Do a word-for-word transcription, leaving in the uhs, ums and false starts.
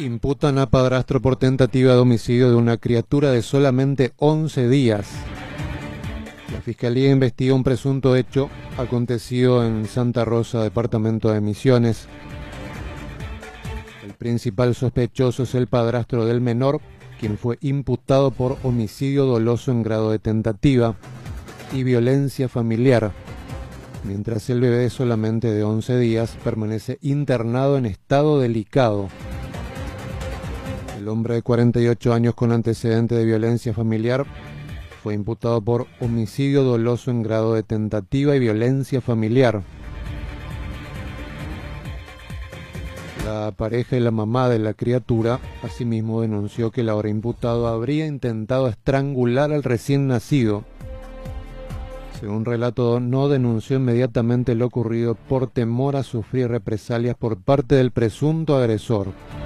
Imputan a padrastro por tentativa de homicidio de una criatura de solamente once días. La Fiscalía investiga un presunto hecho acontecido en Santa Rosa, departamento de Misiones. El principal sospechoso es el padrastro del menor, quien fue imputado por homicidio doloso en grado de tentativa y violencia familiar, mientras el bebé solamente de once días permanece internado en estado delicado. El hombre de cuarenta y ocho años con antecedente de violencia familiar fue imputado por homicidio doloso en grado de tentativa y violencia familiar. La pareja y la mamá de la criatura asimismo denunció que el ahora imputado habría intentado estrangular al recién nacido. Según relató, no denunció inmediatamente lo ocurrido por temor a sufrir represalias por parte del presunto agresor.